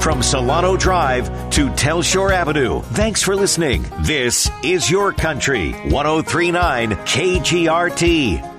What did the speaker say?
From Solano Drive to Telshore Avenue. Thanks for listening. This is Your Country, 103.9 KGRT.